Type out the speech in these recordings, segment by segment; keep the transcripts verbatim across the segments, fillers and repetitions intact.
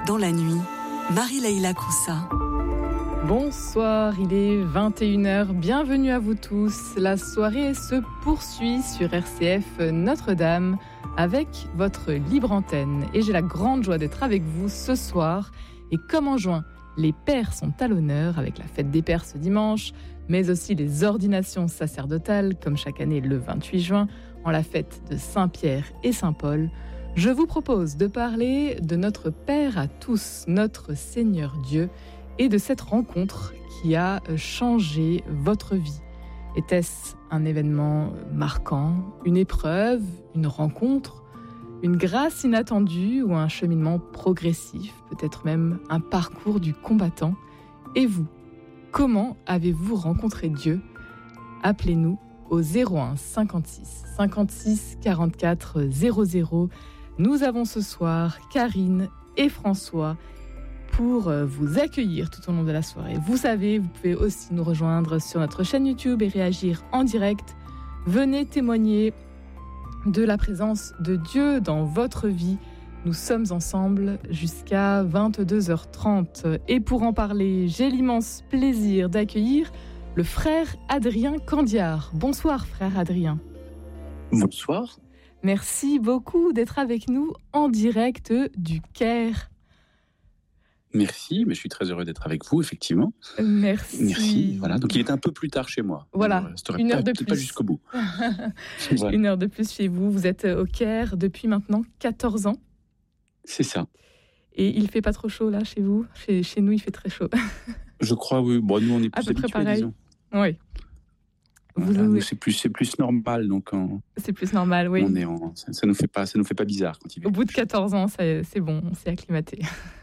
Dans la nuit, Marie-Leila Coussa. Bonsoir, il est vingt et une heures, bienvenue à vous tous. La soirée se poursuit sur R C F Notre-Dame avec votre libre antenne. Et j'ai la grande joie d'être avec vous ce soir. Et comme en juin, les pères sont à l'honneur avec la fête des pères ce dimanche, mais aussi les ordinations sacerdotales, comme chaque année le vingt-huit juin, en la fête de Saint-Pierre et Saint-Paul. Je vous propose de parler de notre Père à tous, notre Seigneur Dieu, et de cette rencontre qui a changé votre vie. Était-ce un événement marquant, une épreuve, une rencontre, une grâce inattendue ou un cheminement progressif, peut-être même un parcours du combattant? Et vous, comment avez-vous rencontré Dieu? Appelez-nous au zéro un cinquante-six cinquante-six quarante-quatre zéro zéro. Nous avons ce soir Karine et François pour vous accueillir tout au long de la soirée. Vous savez, vous pouvez aussi nous rejoindre sur notre chaîne YouTube et réagir en direct. Venez témoigner de la présence de Dieu dans votre vie. Nous sommes ensemble jusqu'à vingt-deux heures trente. Et pour en parler, j'ai l'immense plaisir d'accueillir le frère Adrien Candiard. Bonsoir frère Adrien. Bonsoir. Merci beaucoup d'être avec nous en direct du Caire. Merci, mais je suis très heureux d'être avec vous, effectivement. Merci. Merci. Voilà. Donc il est un peu plus tard chez moi. Voilà, je une heure pas, de plus. Pas jusqu'au bout. Voilà. Une heure de plus chez vous. Vous êtes au Caire depuis maintenant quatorze ans. C'est ça. Et il fait pas trop chaud là chez vous? Chez, chez nous, il fait très chaud. Je crois, oui. Bon, nous, on est plus à peu près pareil. Disons. Oui. Voilà, nous, c'est plus, c'est plus normal, donc. On, c'est plus normal, oui. On est en, ça, ça nous fait pas, ça nous fait pas bizarre quand il fait. Au bout de quatorze ans, c'est, c'est bon, on s'est acclimaté.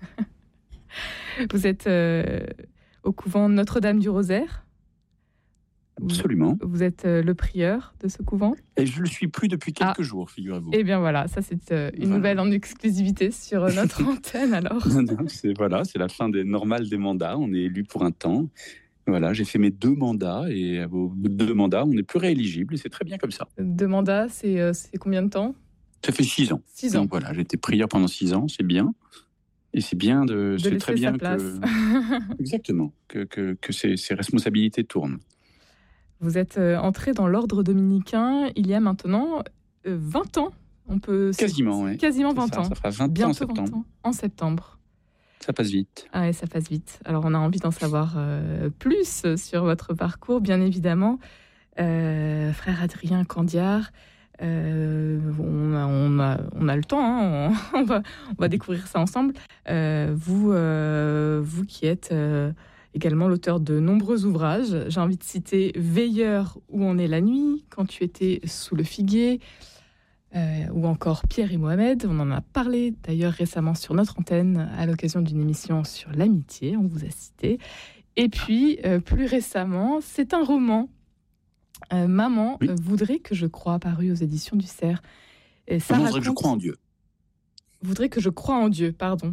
Vous êtes euh, au couvent Notre-Dame du Rosaire. Absolument. Vous, vous êtes euh, le prieur de ce couvent. Et je le suis plus depuis quelques ah. jours, figurez-vous. Eh bien voilà, ça c'est euh, une voilà. nouvelle en exclusivité sur euh, notre antenne alors. Non, non, c'est, voilà, c'est la fin des, normale des mandats, on est élu pour un temps. Voilà, j'ai fait mes deux mandats et au bout de deux mandats, on n'est plus rééligible et c'est très bien comme ça. Deux mandats, c'est, euh, c'est combien de temps? Ça fait six ans. Six ans. Donc voilà, j'ai été prieur pendant six ans, c'est bien. Et c'est bien de, de c'est très bien sa place. que exactement que que, que ces, ces responsabilités tournent. Vous êtes euh, entré dans l'ordre dominicain il y a maintenant euh, vingt ans. On peut quasiment, oui. Quasiment vingt ça, ans. Ça fera vingt Bientôt ans en septembre. vingt ans en septembre. Ça passe vite. Ah ouais, ça passe vite. Alors on a envie d'en savoir euh, plus sur votre parcours, bien évidemment, euh, frère Adrien Candiard. Euh, on, a, on, a, on a le temps, hein, on, on, va, on va découvrir ça ensemble. Euh, vous, euh, vous qui êtes euh, également l'auteur de nombreux ouvrages, j'ai envie de citer Veilleur où on est la nuit, Quand tu étais sous le figuier, euh, ou encore Pierre et Mohamed. On en a parlé d'ailleurs récemment sur notre antenne à l'occasion d'une émission sur l'amitié, on vous a cité. Et puis, euh, plus récemment, c'est un roman. Euh, Maman oui. euh, voudrait que je croie, paru aux éditions du Cerf. Et ça Maman raconte... voudrait que je croie en Dieu. Voudrait que je croie en Dieu, pardon.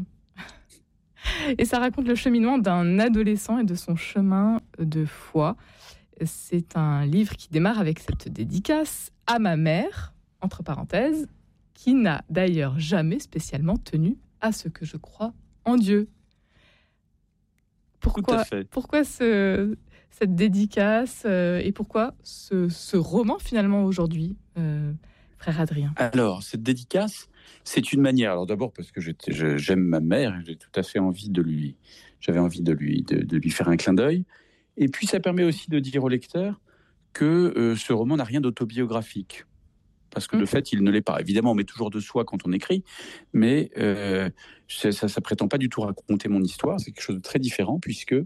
Et ça raconte le cheminement d'un adolescent et de son chemin de foi. C'est un livre qui démarre avec cette dédicace à ma mère, entre parenthèses, qui n'a d'ailleurs jamais spécialement tenu à ce que je crois en Dieu. Pourquoi, Tout à fait. Pourquoi ce... cette dédicace euh, et pourquoi ce, ce roman finalement aujourd'hui, euh, frère Adrien? Alors, cette dédicace, c'est une manière. Alors d'abord parce que je, je, j'aime ma mère, j'ai tout à fait envie de lui, j'avais envie de lui, de, de lui faire un clin d'œil. Et puis ça permet aussi de dire au lecteur que euh, ce roman n'a rien d'autobiographique. Parce que mmh. de fait, il ne l'est pas. Évidemment, on met toujours de soi quand on écrit, mais euh, ça ne prétend pas du tout raconter mon histoire. C'est quelque chose de très différent puisque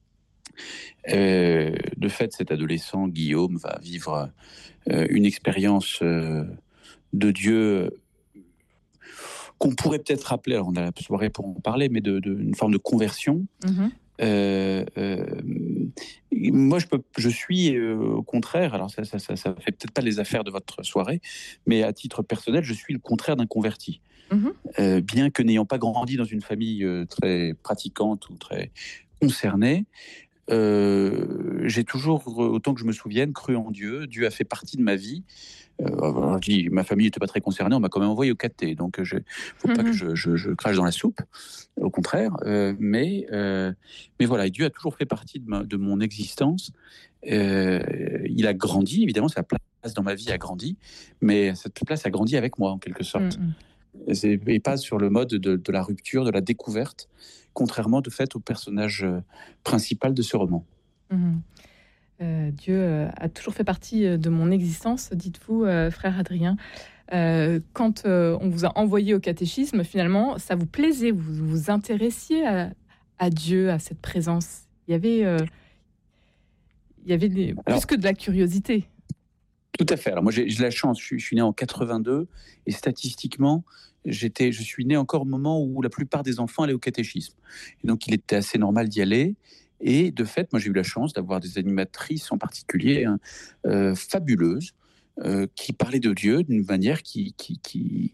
Euh, de fait, cet adolescent, Guillaume, va vivre euh, une expérience euh, de Dieu qu'on pourrait peut-être appeler, alors on a la soirée pour en parler, mais de, de, une forme de conversion. Mmh. Euh, euh, moi, je, peux, je suis euh, au contraire, alors ça, ça, ça, ça fait peut-être pas les affaires de votre soirée, mais à titre personnel, je suis le contraire d'un converti. Mmh. Euh, bien que n'ayant pas grandi dans une famille euh, très pratiquante ou très concernée, euh, j'ai toujours, autant que je me souvienne, cru en Dieu. Dieu a fait partie de ma vie. Euh, alors, je dis, ma famille n'était pas très concernée, on m'a quand même envoyé au caté, donc il ne faut pas que je, je, je crache dans la soupe, au contraire. Euh, mais, euh, mais voilà, Dieu a toujours fait partie de, ma, de mon existence. Euh, il a grandi, évidemment, sa place dans ma vie a grandi, mais cette place a grandi avec moi, en quelque sorte. Mmh. Et, et pas sur le mode de, de la rupture, de la découverte, contrairement de fait au personnage principal de ce roman. Mmh. Euh, Dieu euh, a toujours fait partie de mon existence, dites-vous, euh, frère Adrien. Euh, quand euh, on vous a envoyé au catéchisme, finalement, ça vous plaisait, vous vous intéressiez à, à Dieu, à cette présence. Il y avait, euh, il y avait des, plus Alors, que de la curiosité. Tout à fait. Alors moi, j'ai, j'ai la chance, je suis, je suis né en quatre-vingt-deux, et statistiquement, j'étais, je suis né encore au moment où la plupart des enfants allaient au catéchisme. Et donc, il était assez normal d'y aller. Et de fait, moi, j'ai eu la chance d'avoir des animatrices en particulier hein, euh, fabuleuses euh, qui parlaient de Dieu d'une manière qui, qui, qui,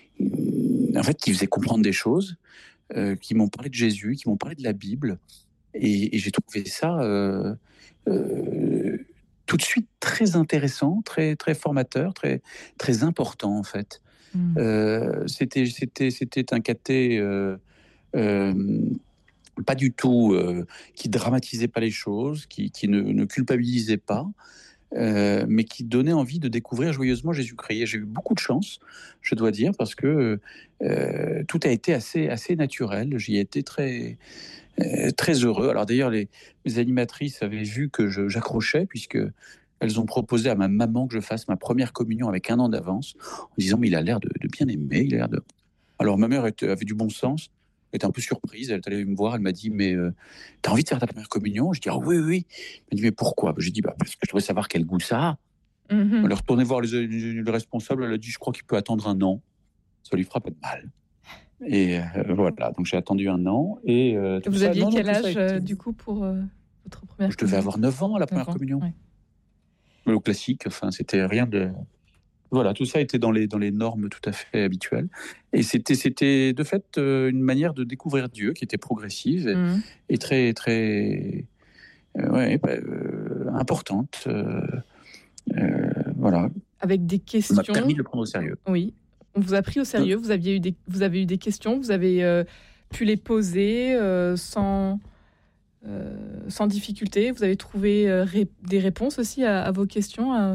en fait, qui faisait comprendre des choses, euh, qui m'ont parlé de Jésus, qui m'ont parlé de la Bible. Et, et j'ai trouvé ça euh, euh, tout de suite très intéressant, très, très formateur, très, très important, en fait. Mmh. Euh, c'était, c'était, c'était un caté... Euh, euh, pas du tout, euh, qui dramatisait pas les choses, qui, qui ne, ne culpabilisait pas, euh, mais qui donnait envie de découvrir joyeusement Jésus-Christ. Et j'ai eu beaucoup de chance, je dois dire, parce que euh, tout a été assez, assez naturel. J'y ai été très, euh, très heureux. Alors d'ailleurs, les, les animatrices avaient vu que je, j'accrochais, puisque elles ont proposé à ma maman que je fasse ma première communion avec un an d'avance, en disant « mais il a l'air de, de bien aimer, il a l'air de... » Alors ma mère était, avait du bon sens. Elle était un peu surprise, elle est allée me voir, elle m'a dit « mais euh, t'as envie de faire ta première communion ?» Je dis « ah oui, oui. » Elle m'a dit « mais pourquoi ?» J'ai dit bah, « parce que je voudrais savoir quel goût ça a. Mm-hmm. » Elle est retournée voir les, les, les responsables, elle a dit « je crois qu'il peut attendre un an, ça lui fera pas de mal. » Et euh, voilà, donc j'ai attendu un an. Et euh, Vous ça, aviez non, quel non, âge été... du coup pour euh, votre première Je communion ? devais avoir neuf ans à la première ans, communion. Ouais. Le classique, enfin, c'était rien de... Voilà, tout ça était dans les, dans les normes tout à fait habituelles. Et c'était, c'était de fait euh, une manière de découvrir Dieu qui était progressive et, mmh. et très, très euh, ouais, bah, euh, importante. Euh, euh, voilà. Avec des questions. Ça m'a permis de le prendre au sérieux. Oui, on vous a pris au sérieux. Vous, aviez eu des, vous avez eu des questions, vous avez euh, pu les poser euh, sans, euh, sans difficulté. Vous avez trouvé euh, ré- des réponses aussi à, à vos questions à...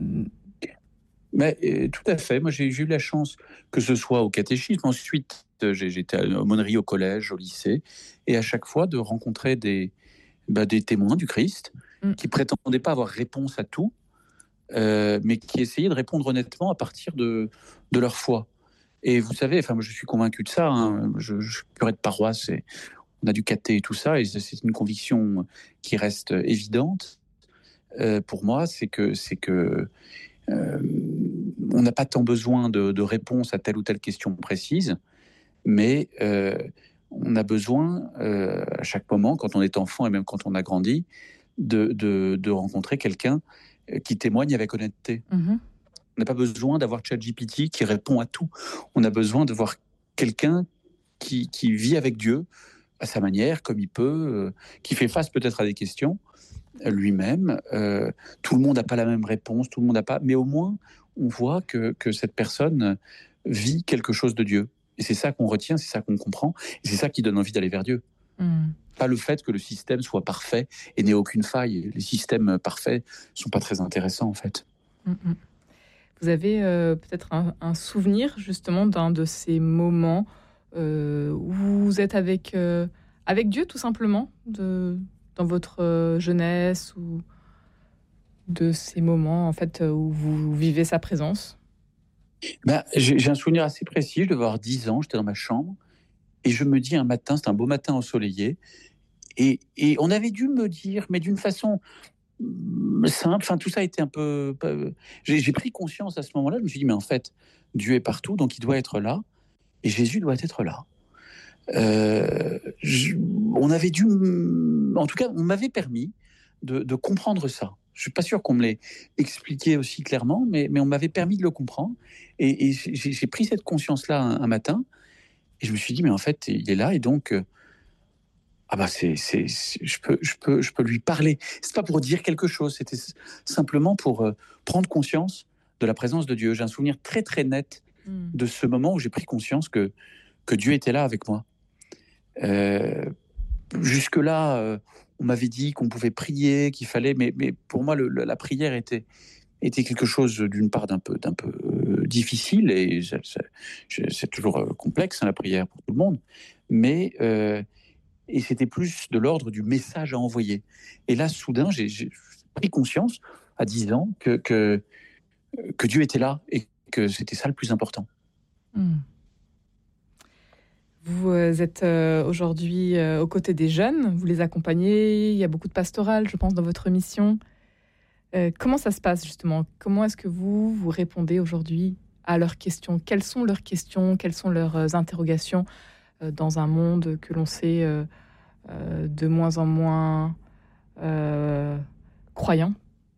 Mais, euh, tout à fait. Moi, j'ai, j'ai eu la chance que ce soit au catéchisme. Ensuite, j'ai, j'étais à l'aumônerie au collège, au lycée. Et à chaque fois, de rencontrer des, bah, des témoins du Christ mm. qui ne prétendaient pas avoir réponse à tout, euh, mais qui essayaient de répondre honnêtement à partir de, de leur foi. Et vous savez, enfin, moi, je suis convaincu de ça. Hein. Je, je suis curé de paroisse et on a du caté et tout ça. Et c'est une conviction qui reste évidente euh, pour moi. C'est que... C'est que Euh, on n'a pas tant besoin de, de réponses à telle ou telle question précise, mais euh, on a besoin, euh, à chaque moment, quand on est enfant et même quand on a grandi, de, de, de rencontrer quelqu'un qui témoigne avec honnêteté. Mm-hmm. On n'a pas besoin d'avoir ChatGPT qui répond à tout. On a besoin de voir quelqu'un qui, qui vit avec Dieu à sa manière, comme il peut, euh, qui fait face peut-être à des questions, lui-même. Euh, tout le monde n'a pas la même réponse, tout le monde n'a pas... Mais au moins, on voit que, que cette personne vit quelque chose de Dieu. Et c'est ça qu'on retient, c'est ça qu'on comprend, et c'est ça qui donne envie d'aller vers Dieu. Mmh. Pas le fait que le système soit parfait et n'ait aucune faille. Les systèmes parfaits ne sont pas très intéressants, en fait. Mmh. Vous avez euh, peut-être un, un souvenir, justement, d'un de ces moments euh, où vous êtes avec, euh, avec Dieu, tout simplement, de... dans votre jeunesse ou de ces moments en fait où vous vivez sa présence? Ben, j'ai, j'ai un souvenir assez précis. Je devais avoir dix ans, j'étais dans ma chambre et je me dis un matin, c'était un beau matin ensoleillé, et, et on avait dû me dire, mais d'une façon simple, enfin tout ça a été un peu... J'ai, j'ai pris conscience à ce moment-là, je me suis dit, mais en fait, Dieu est partout, donc il doit être là, et Jésus doit être là. Euh, je, on avait dû, en tout cas, on m'avait permis de, de comprendre ça. Je suis pas sûr qu'on me l'ait expliqué aussi clairement, mais, mais on m'avait permis de le comprendre. Et, et j'ai, j'ai pris cette conscience-là un, un matin, et je me suis dit, mais en fait, il est là, et donc, Ah bah c'est, c'est, c'est- je peux, je peux, je peux lui parler. C'est pas pour dire quelque chose, c'était simplement pour euh, prendre conscience de la présence de Dieu. J'ai un souvenir très très net Mm. de ce moment où j'ai pris conscience que que Dieu était là avec moi. Euh, Jusque-là, euh, on m'avait dit qu'on pouvait prier, qu'il fallait, mais, mais pour moi, le- le- la prière était était quelque chose d'une part d'un peu d'un peu euh, difficile et ça- ça- je- c'est toujours euh, complexe hein, la prière pour tout le monde, mais euh, et c'était plus de l'ordre du message à envoyer. Et là, soudain, j'ai j'ai pris conscience à dix ans que, que que Dieu était là et que c'était ça le plus important. Mm. Vous euh, êtes euh, aujourd'hui euh, aux côtés des jeunes, vous les accompagnez, il y a beaucoup de pastoral, je pense, dans votre mission. Euh, comment ça se passe justement? Comment est-ce que vous, vous répondez aujourd'hui à leurs questions? Quelles sont leurs questions? Quelles sont leurs euh, interrogations euh, dans un monde que l'on sait euh, euh, de moins en moins euh, croyant?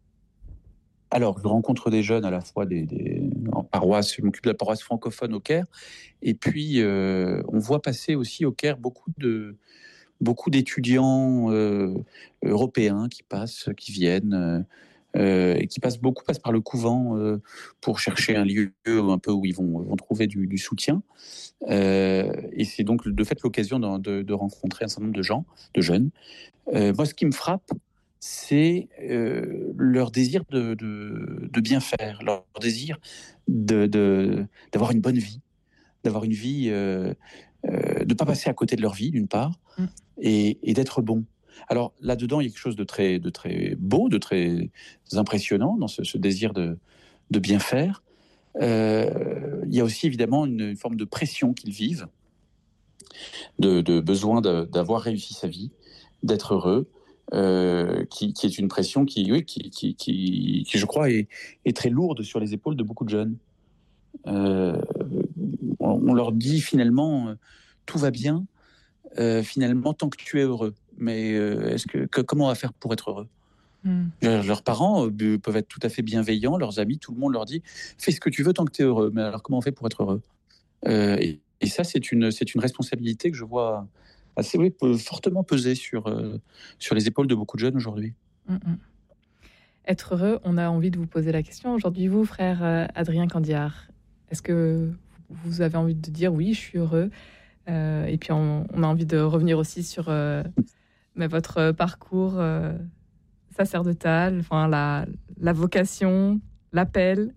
Alors, je rencontre des jeunes à la fois des, des- en paroisse, je m'occupe de la paroisse francophone au Caire, et puis euh, on voit passer aussi au Caire beaucoup de beaucoup d'étudiants euh, européens qui passent, qui viennent, euh, euh, et qui passent beaucoup passent par le couvent euh, pour chercher un lieu un peu où ils vont, vont trouver du, du soutien. Euh, et c'est donc de fait l'occasion de, de, de rencontrer un certain nombre de gens, de jeunes. Euh, moi, ce qui me frappe, c'est euh, leur désir de, de, de bien faire, leur désir de, de, d'avoir une bonne vie, d'avoir une vie, euh, euh, de ne pas passer à côté de leur vie, d'une part, Mm. et, et d'être bon. Alors là-dedans, il y a quelque chose de très, de très beau, de très impressionnant dans ce, ce désir de, de bien faire. Euh, il y a aussi évidemment une, une forme de pression qu'ils vivent, de, de besoin de, d'avoir réussi sa vie, d'être heureux, euh, qui, qui est une pression qui, oui, qui, qui, qui, qui je crois, est, est très lourde sur les épaules de beaucoup de jeunes. Euh, on, on leur dit finalement, euh, tout va bien, euh, finalement, tant que tu es heureux. Mais euh, est-ce que, que, comment on va faire pour être heureux? Mm. Leurs leurs parents euh, peuvent être tout à fait bienveillants, leurs amis, tout le monde leur dit fais ce que tu veux tant que tu es heureux. Mais alors comment on fait pour être heureux? Euh, et, et ça, c'est une, c'est une responsabilité que je vois assez oui, peut fortement peser sur, euh, sur les épaules de beaucoup de jeunes aujourd'hui. Mm, mm. Être heureux, on a envie de vous poser la question aujourd'hui, vous, frère euh, Adrien Candiard. Est-ce que vous avez envie de dire oui, je suis heureux? Euh, et puis on, on a envie de revenir aussi sur euh, mais votre parcours euh, sacerdotal, enfin la, la vocation, l'appel.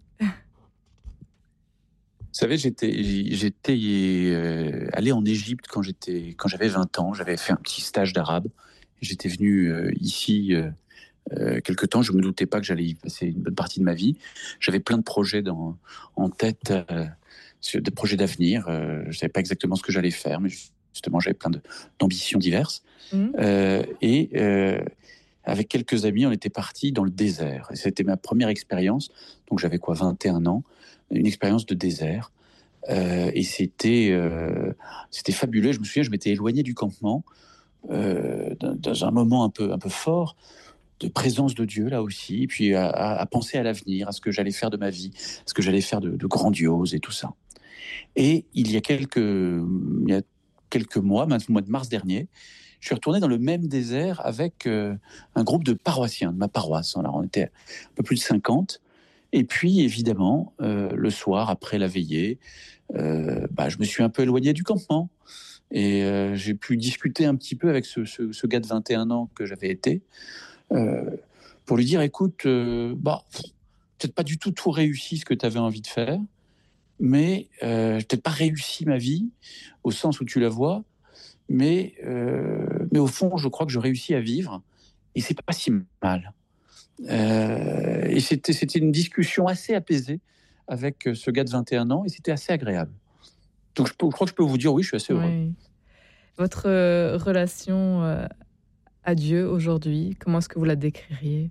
Vous savez, j'étais, j'étais euh, allé en Égypte quand, j'étais, quand j'avais vingt ans. J'avais fait un petit stage d'arabe. J'étais venu euh, ici euh, euh, quelque temps. Je ne me doutais pas que j'allais y passer une bonne partie de ma vie. J'avais plein de projets dans, en tête, euh, sur des projets d'avenir. Euh, je ne savais pas exactement ce que j'allais faire, mais justement, j'avais plein de, d'ambitions diverses. Mmh. Euh, et euh, avec quelques amis, on était partis dans le désert. Et c'était ma première expérience. Donc j'avais quoi, vingt et un ans, une expérience de désert. Euh, et c'était, euh, c'était fabuleux. Je me souviens, je m'étais éloigné du campement euh, dans, dans un moment un peu, un peu fort de présence de Dieu là aussi, et puis à, à, à penser à l'avenir, à ce que j'allais faire de ma vie, à ce que j'allais faire de, de grandiose et tout ça. Et il y a quelques, il y a quelques mois, au mois de mars dernier, je suis retourné dans le même désert avec euh, un groupe de paroissiens de ma paroisse. Alors, on était un peu plus de cinquante. Et puis, évidemment, euh, le soir, après la veillée, euh, bah, je me suis un peu éloigné du campement. Et euh, j'ai pu discuter un petit peu avec ce, ce, ce gars de vingt et un ans que j'avais été, euh, pour lui dire, écoute, euh, bah, peut-être pas du tout tout réussi ce que tu avais envie de faire, mais euh, j'ai peut-être pas réussi ma vie au sens où tu la vois, mais, euh, mais au fond, je crois que je réussis à vivre, et c'est pas si mal. Euh, et c'était, c'était une discussion assez apaisée avec ce gars de vingt et un ans, et c'était assez agréable. Donc je, peux, je crois que je peux vous dire, oui, je suis assez heureux. Oui. Votre euh, relation euh, à Dieu aujourd'hui, comment est-ce que vous la décririez?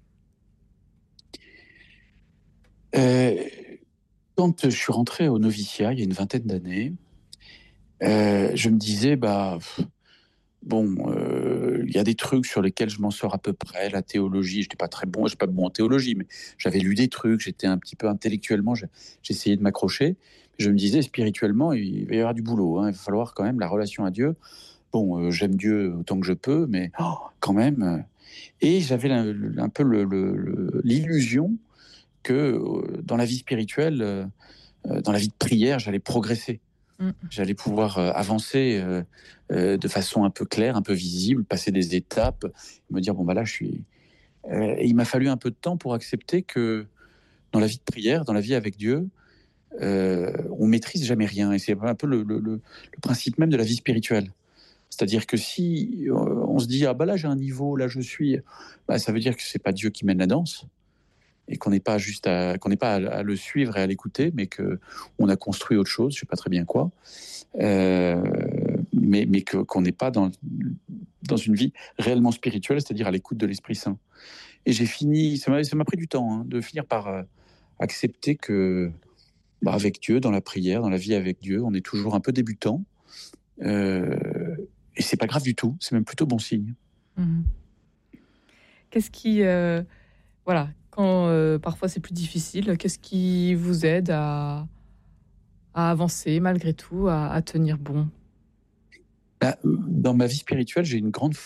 Euh, quand je suis rentré au noviciat, il y a une vingtaine d'années, euh, je me disais, bah, bon, euh, il y a des trucs sur lesquels je m'en sors à peu près. La théologie, je n'étais pas très bon, je suis pas bon en théologie, mais j'avais lu des trucs, j'étais un petit peu intellectuellement, j'essayais de m'accrocher. Je me disais, spirituellement, il va y avoir du boulot, hein, il va falloir quand même la relation à Dieu. bon, euh, j'aime Dieu autant que je peux, mais oh, quand même. Euh, et j'avais un, un peu le, le, le, l'illusion que euh, dans la vie spirituelle, euh, dans la vie de prière, j'allais progresser. Mmh. J'allais pouvoir euh, avancer euh, euh, de façon un peu claire, un peu visible, passer des étapes, me dire, bon, bah là, je suis... Euh, et il m'a fallu un peu de temps pour accepter que dans la vie de prière, dans la vie avec Dieu, euh, on maîtrise jamais rien. Et c'est un peu le, le, le principe même de la vie spirituelle. C'est-à-dire que si on se dit, ah bah là j'ai un niveau, là je suis, bah, ça veut dire que c'est pas Dieu qui mène la danse et qu'on n'est pas juste à, qu'on n'est pas à, à le suivre et à l'écouter, mais que on a construit autre chose, je sais pas très bien quoi, euh, mais, mais que, qu'on n'est pas dans, dans une vie réellement spirituelle, c'est-à-dire à l'écoute de l'Esprit Saint. Et j'ai fini, ça m'a, ça m'a pris du temps hein, de finir par euh, accepter que bah, avec Dieu, dans la prière, dans la vie avec Dieu, on est toujours un peu débutant. Euh, et c'est pas grave du tout, c'est même plutôt bon signe. Mmh. Qu'est-ce qui, euh, voilà, quand euh, parfois c'est plus difficile, qu'est-ce qui vous aide à, à avancer malgré tout, à, à tenir bon? Bah, dans ma vie spirituelle, j'ai une grande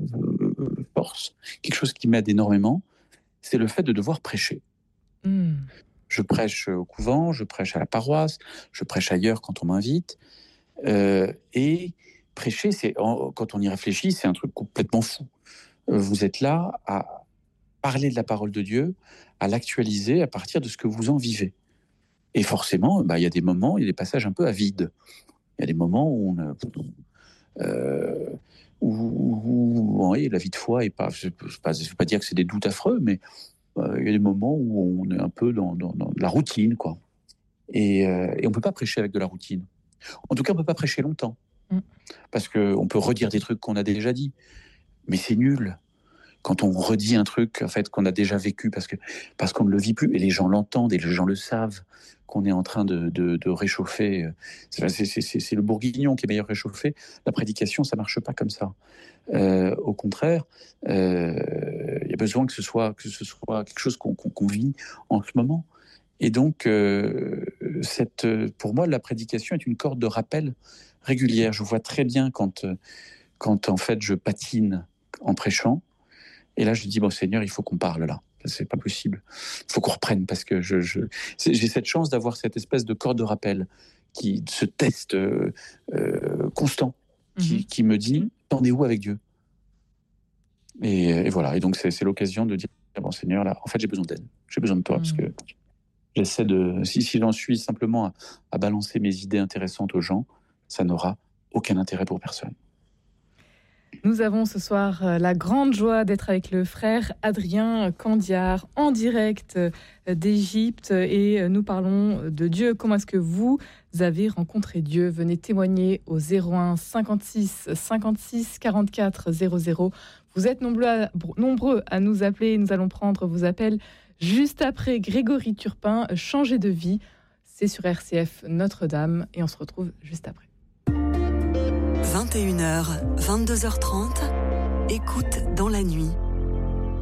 force, quelque chose qui m'aide énormément, c'est le fait de devoir prêcher. Mmh. Je prêche au couvent, je prêche à la paroisse, je prêche ailleurs quand on m'invite, euh, et prêcher, c'est, quand on y réfléchit, c'est un truc complètement fou. Vous êtes là à parler de la parole de Dieu, à l'actualiser à partir de ce que vous en vivez. Et forcément, bah, y a des moments, il y a des passages un peu à vide. Il y a des moments où on... Euh, où, où, où oui, la vie de foi est pas... Je ne veux pas, pas dire que c'est des doutes affreux, mais euh, il y a des moments où on est un peu dans, dans, dans la routine, quoi. Et, euh, et on ne peut pas prêcher avec de la routine. En tout cas, on ne peut pas prêcher longtemps. Mmh. Parce qu'on peut redire des trucs qu'on a déjà dit. Mais c'est nul. Quand on redit un truc en fait, qu'on a déjà vécu, parce, que, parce qu'on ne le vit plus, et les gens l'entendent, et les gens le savent, qu'on est en train de, de, de réchauffer. C'est, c'est, c'est, c'est le bourguignon qui est meilleur réchauffé. La prédication, ça ne marche pas comme ça. Euh, au contraire, il euh, y a besoin que ce soit, que ce soit quelque chose qu'on, qu'on, qu'on vit en ce moment. Et donc, euh, cette, pour moi, la prédication est une corde de rappel régulière. Je vois très bien quand, quand en fait, je patine en prêchant. Et là, je dis, bon, Seigneur, il faut qu'on parle là. C'est pas possible. Il faut qu'on reprenne parce que je, je, j'ai cette chance d'avoir cette espèce de corde de rappel, qui, ce test euh, euh, constant, qui, mm-hmm. qui me dit, t'en es où avec Dieu ? et, et voilà. Et donc, c'est, c'est l'occasion de dire, bon, Seigneur, là, en fait, j'ai besoin d'aide. J'ai besoin de toi mm. parce que j'essaie de, si, si j'en suis simplement à, à balancer mes idées intéressantes aux gens, ça n'aura aucun intérêt pour personne. Nous avons ce soir la grande joie d'être avec le frère Adrien Candiard en direct d'Égypte et nous parlons de Dieu. Comment est-ce que vous avez rencontré Dieu ? Venez témoigner au zéro un cinquante-six cinquante-six quarante-quatre zéro zéro. Vous êtes nombreux à, nombreux à nous appeler. Nous allons prendre vos appels juste après Grégory Turpin, Changer de vie. C'est sur R C F Notre-Dame et on se retrouve juste après. vingt et une heures, vingt-deux heures trente, écoute dans la nuit.